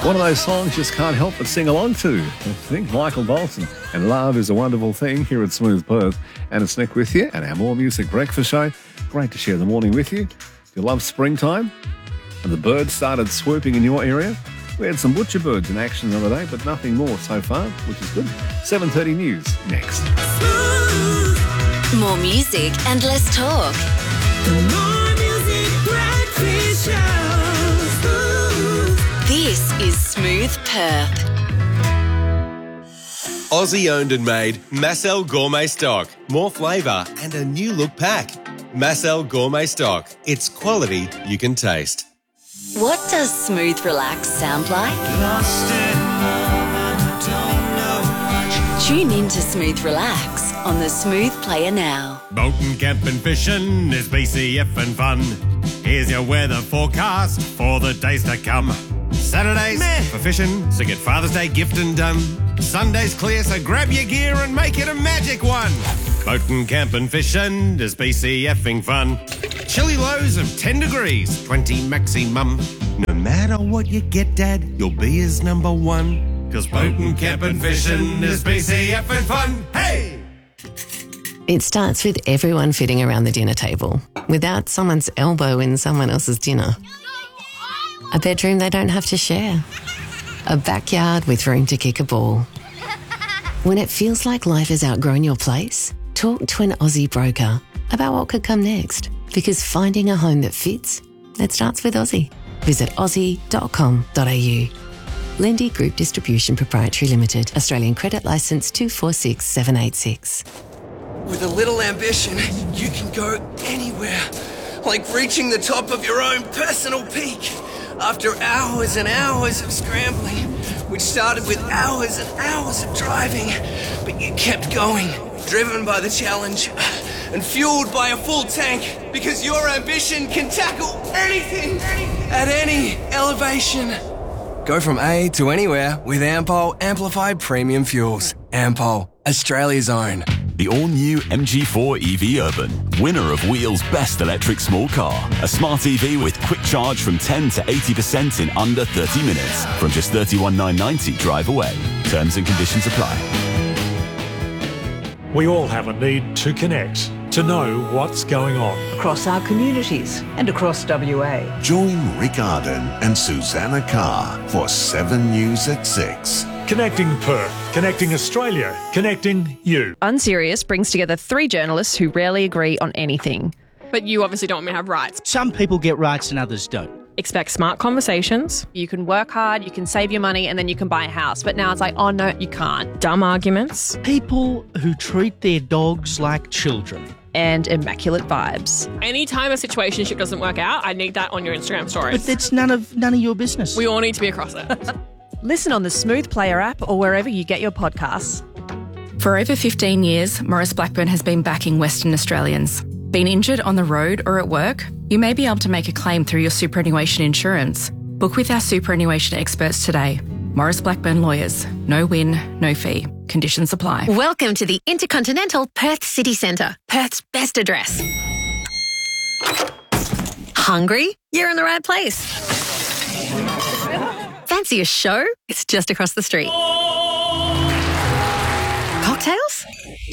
One of those songs you just can't help but sing along to. I think Michael Bolton and Love is a Wonderful Thing here at Smooth Perth. And it's Nick with you and our More Music Breakfast Show. Great to share the morning with you. If you love springtime and the birds started swooping in your area, we had some butcher birds in action the other day, but nothing more so far, which is good. 7:30 news next. More music and less talk. More Music Breakfast Show. This is Smooth Perth. Aussie owned and made Massel Gourmet Stock. More flavour and a new look pack. Massel Gourmet Stock. It's quality you can taste. What does Smooth Relax sound like? Tune in to Smooth Relax on the Smooth Player now. Boating, camping, fishing is BCF and fun. Here's your weather forecast for the days to come. Saturdays for fishing, so get Father's Day gifting done. Sunday's clear, so grab your gear and make it a magic one. Boating, camping, fishing is BCFing fun. Chilly lows of 10 degrees, 20 maximum. No matter what you get, Dad, your B is number one. 'Cause boating, camping, fishing is BCFing fun. Hey! It starts with everyone fitting around the dinner table without someone's elbow in someone else's dinner. A bedroom they don't have to share. A backyard with room to kick a ball. When it feels like life has outgrown your place, talk to an Aussie broker about what could come next. Because finding a home that fits, it starts with Aussie. Visit aussie.com.au. Lindy Group Distribution Proprietary Limited. Australian Credit Licence 246786. With a little ambition, you can go anywhere. Like reaching the top of your own personal peak. After hours and hours of scrambling, which started with hours and hours of driving, but you kept going, driven by the challenge and fueled by a full tank, because your ambition can tackle anything at any elevation. Go from A to anywhere with Ampol Amplified Premium Fuels. Ampol, Australia's own. The all-new MG4 EV Urban, winner of Wheel's Best Electric Small Car. A smart EV with quick charge from 10 to 80% in under 30 minutes. From just $31,990 drive away. Terms and conditions apply. We all have a need to connect, to know what's going on. Across our communities and across WA. Join Rick Arden and Susanna Carr for 7 News at 6. Connecting Perth, connecting Australia, connecting you. Unserious brings together 3 journalists who rarely agree on anything. But you obviously don't want me to have rights. Some people get rights and others don't. Expect smart conversations. You can work hard, you can save your money, and then you can buy a house. But now it's like, oh no, you can't. Dumb arguments. People who treat their dogs like children. And immaculate vibes. Anytime a situationship doesn't work out, I need that on your Instagram stories. But that's none of your business. We all need to be across it. Listen on the Smooth Player app or wherever you get your podcasts. For over 15 years, Maurice Blackburn has been backing Western Australians. Been injured on the road or at work? You may be able to make a claim through your superannuation insurance. Book with our superannuation experts today. Maurice Blackburn Lawyers. No win, no fee. Conditions apply. Welcome to the Intercontinental Perth City Centre, Perth's best address. Hungry? You're in the right place. Fancy a show? It's just across the street. Cocktails?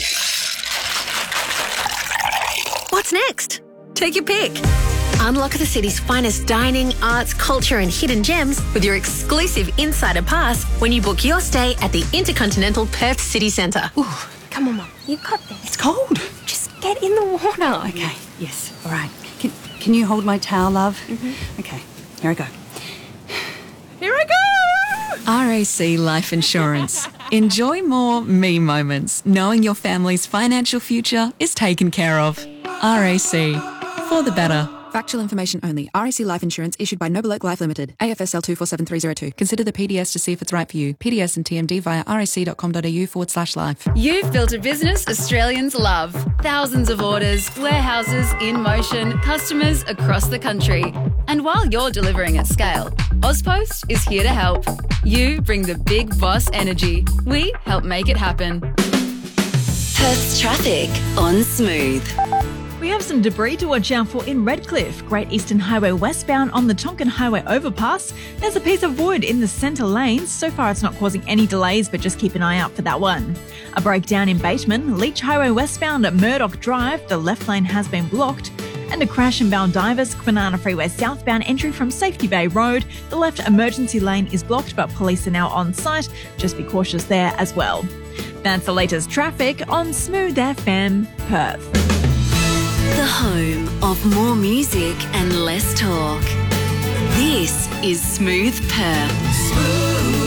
What's next? Take your pick. Unlock the city's finest dining, arts, culture and hidden gems with your exclusive Insider Pass when you book your stay at the Intercontinental Perth City Centre. Ooh, come on, Mum. You've got this. It's cold. Just get in the water. Okay, yes, all right. Can you hold my towel, love? Mm-hmm. Okay, here I go. Here I go! RAC Life Insurance. Enjoy more me moments, knowing your family's financial future is taken care of. RAC. For the better. Factual information only. RAC Life Insurance issued by Noble Oak Life Limited. AFSL 247302. Consider the PDS to see if it's right for you. PDS and TMD via rac.com.au/life. You've built a business Australians love. Thousands of orders, warehouses in motion, customers across the country. And while you're delivering at scale, Ozpost is here to help. You bring the big boss energy. We help make it happen. Perth's traffic on Smooth. We have some debris to watch out for in Redcliffe, Great Eastern Highway westbound on the Tonkin Highway overpass. There's a piece of wood in the centre lanes. So far it's not causing any delays, but just keep an eye out for that one. A breakdown in Bateman, Leach Highway westbound at Murdoch Drive. The left lane has been blocked. And a crash in Baldivis, Kwinana Freeway southbound entry from Safety Bay Road. The left emergency lane is blocked, but police are now on site. Just be cautious there as well. That's the latest traffic on Smooth FM Perth. The home of more music and less talk. This is Smooth Perth.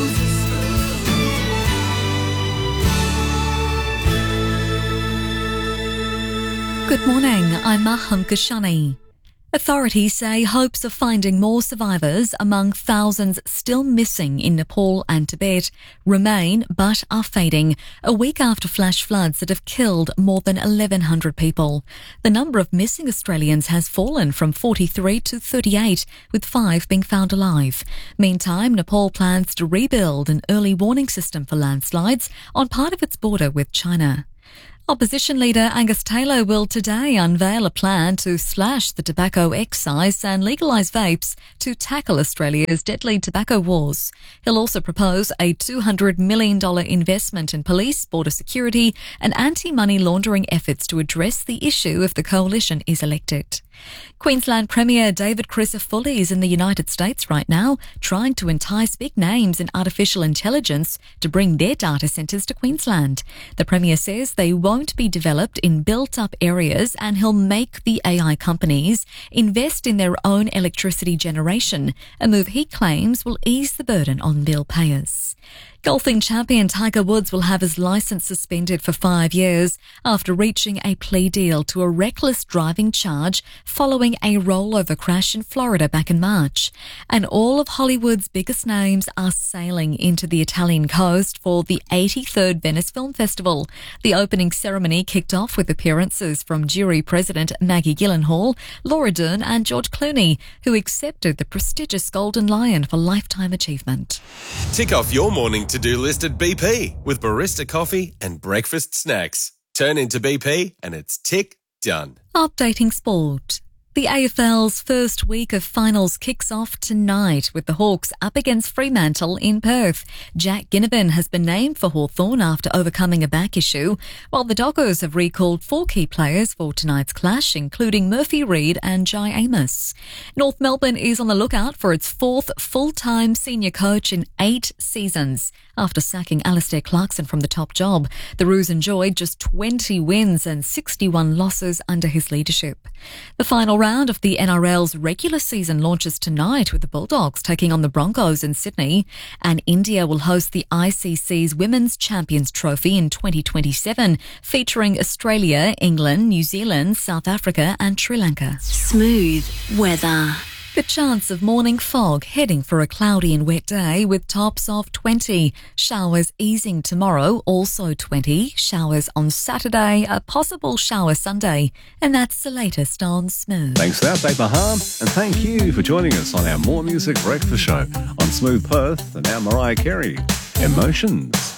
Good morning, I'm Maham Kashani. Authorities say hopes of finding more survivors among thousands still missing in Nepal and Tibet remain but are fading, a week after flash floods that have killed more than 1,100 people. The number of missing Australians has fallen from 43 to 38, with 5 being found alive. Meantime, Nepal plans to rebuild an early warning system for landslides on part of its border with China. Opposition leader Angus Taylor will today unveil a plan to slash the tobacco excise and legalise vapes to tackle Australia's deadly tobacco wars. He'll also propose a $200 million investment in police, border security and anti-money laundering efforts to address the issue if the coalition is elected. Queensland Premier David Crisafulli is in the United States right now, trying to entice big names in artificial intelligence to bring their data centres to Queensland. The Premier says they won't be developed in built-up areas and he'll make the AI companies invest in their own electricity generation, a move he claims will ease the burden on bill payers. Golfing champion Tiger Woods will have his licence suspended for 5 years after reaching a plea deal to a reckless driving charge following a rollover crash in Florida back in March. And all of Hollywood's biggest names are sailing into the Italian coast for the 83rd Venice Film Festival. The opening ceremony kicked off with appearances from jury president Maggie Gyllenhaal, Laura Dern and George Clooney, who accepted the prestigious Golden Lion for Lifetime Achievement. Tick off your morning to-do list at BP with barista coffee and breakfast snacks. Turn into BP and it's tick done. Updating sport. The AFL's first week of finals kicks off tonight with the Hawks up against Fremantle in Perth. Jack Ginnivan has been named for Hawthorn after overcoming a back issue, while the Dockers have recalled 4 key players for tonight's clash, including Murphy Reid and Jai Amos. North Melbourne is on the lookout for its 4th full-time senior coach in 8 seasons. After sacking Alistair Clarkson from the top job, the Roos enjoyed just 20 wins and 61 losses under his leadership. The final round of the NRL's regular season launches tonight with the Bulldogs taking on the Broncos in Sydney, and India will host the ICC's Women's Champions Trophy in 2027, featuring Australia, England, New Zealand, South Africa and Sri Lanka. Smooth weather. The chance of morning fog heading for a cloudy and wet day with tops of 20. Showers easing tomorrow, also 20. Showers on Saturday, a possible shower Sunday. And that's the latest on Smooth. Thanks for that, Dave Maham. And thank you for joining us on our More Music Breakfast Show on Smooth Perth. And now Mariah Carey, Emotions.